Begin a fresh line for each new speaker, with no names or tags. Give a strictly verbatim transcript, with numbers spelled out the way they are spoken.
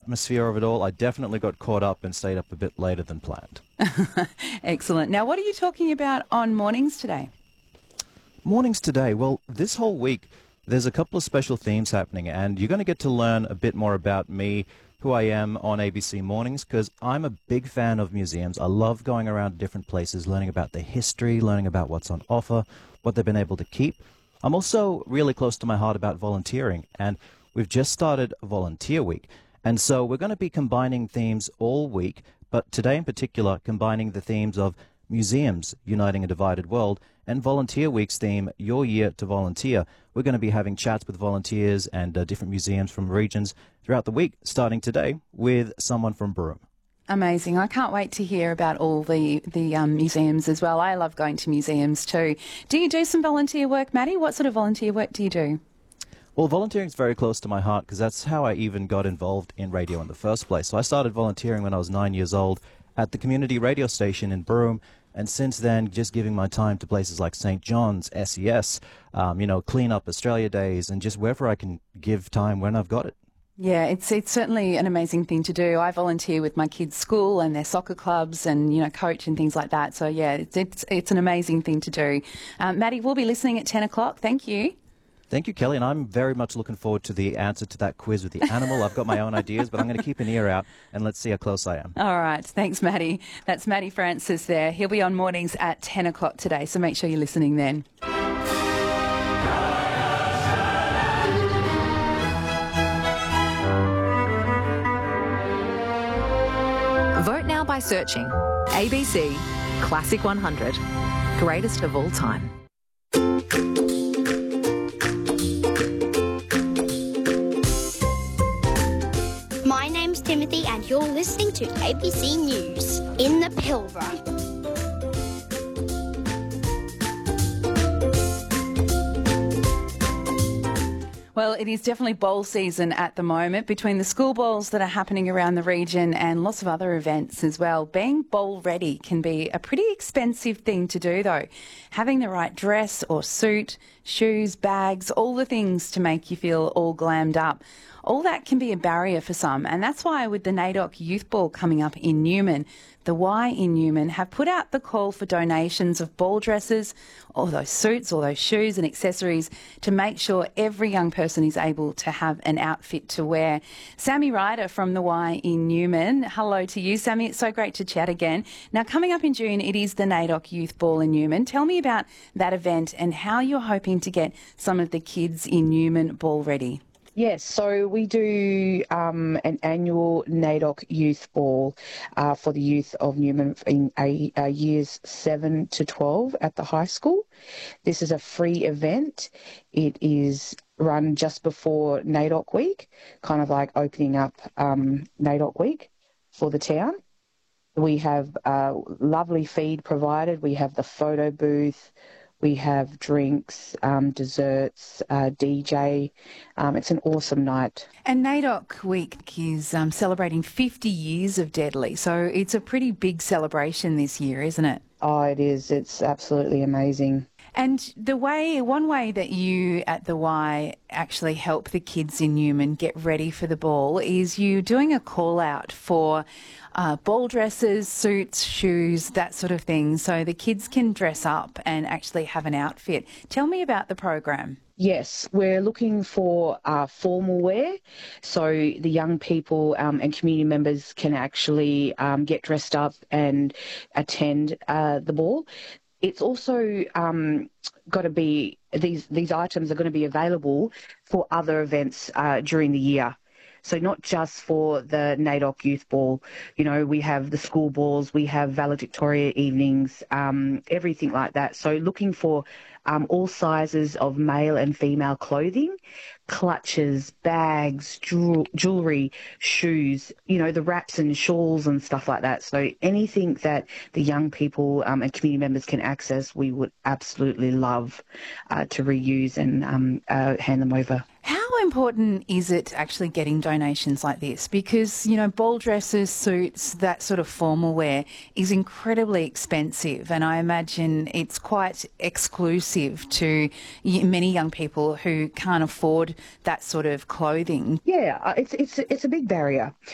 atmosphere of it all, I definitely got caught up and stayed up a bit later than planned.
Excellent. Now, what are you talking about on Mornings today?
Mornings today, well, this whole week there's a couple of special themes happening, and you're going to get to learn a bit more about me, who I am on A B C Mornings, because I'm a big fan of museums. I love going around to different places, learning about their history, learning about what's on offer, what they've been able to keep. I'm also really close to my heart about volunteering, and we've just started Volunteer Week. And so we're going to be combining themes all week, but today in particular, combining the themes of museums uniting a divided world and Volunteer Week's theme, Your Year to Volunteer. We're going to be having chats with volunteers and uh, different museums from regions throughout the week, starting today with someone from Broome.
Amazing. I can't wait to hear about all the, the um, museums as well. I love going to museums too. Do you do some volunteer work, Maddie? What sort of volunteer work do you do?
Well, volunteering is very close to my heart because that's how I even got involved in radio in the first place. So I started volunteering when I was nine years old at the community radio station in Broome, and since then just giving my time to places like Saint John's, S E S, um, you know, Clean Up Australia Days, and just wherever I can give time when I've got it.
Yeah, it's it's certainly an amazing thing to do. I volunteer with my kids' school and their soccer clubs and, you know, coach and things like that. So, yeah, it's it's, it's an amazing thing to do. Um, Maddie, we'll be listening at ten o'clock. Thank you.
Thank you, Kelly, and I'm very much looking forward to the answer to that quiz with the animal. I've got my own ideas, but I'm going to keep an ear out and let's see how close I am.
All right. Thanks, Maddie. That's Maddie Francis there. He'll be on Mornings at ten o'clock today, so make sure you're listening then.
Vote now by searching A B C Classic one hundred, greatest of all time.
My name's Timothy and you're listening to A B C News in the Pilbara.
Well, it is definitely bowl season at the moment between the school bowls that are happening around the region and lots of other events as well. Being bowl ready can be a pretty expensive thing to do though. Having the right dress or suit, shoes, bags, all the things to make you feel all glammed up. All that can be a barrier for some, and that's why with the NAIDOC Youth Ball coming up in Newman, the Y in Newman have put out the call for donations of ball dresses, all those suits, all those shoes and accessories to make sure every young person is able to have an outfit to wear. Sammy Ryder from the Y in Newman, hello to you, Sammy. It's so great to chat again. Now, coming up in June, it is the NAIDOC Youth Ball in Newman. Tell me about that event and how you're hoping to get some of the kids in Newman ball ready.
Yes, so we do um, an annual NAIDOC Youth Ball uh, for the youth of Newman in a, a years seven to twelve at the high school. This is a free event. It is run just before NAIDOC Week, kind of like opening up um, NAIDOC Week for the town. We have a lovely feed provided. We have the photo booth. We have drinks, um, desserts, uh, D J. Um, it's an awesome night.
And NAIDOC Week is um, celebrating fifty years of Deadly, so it's a pretty big celebration this year, isn't it?
Oh, it is. It's absolutely amazing.
And the way, one way that you at the Y actually help the kids in Newman get ready for the ball is you doing a call out for uh, ball dresses, suits, shoes, that sort of thing, so the kids can dress up and actually have an outfit. Tell me about the program.
Yes, we're looking for uh, formal wear, so the young people um, and community members can actually um, get dressed up and attend uh, the ball. It's also um, got to be, these, these items are going to be available for other events uh, during the year. So not just for the NAIDOC Youth Ball. You know, we have the school balls, we have valedictoria evenings, um, everything like that. So looking for um, all sizes of male and female clothing, clutches, bags, jewel- jewellery, shoes, you know, the wraps and shawls and stuff like that. So anything that the young people um, and community members can access, we would absolutely love uh, to reuse and um, uh, hand them over.
How important is it actually getting donations like this? Because, you know, ball dresses, suits, that sort of formal wear is incredibly expensive, and I imagine it's quite exclusive to many young people who can't afford that sort of clothing.
Yeah, it's it's it's a big barrier.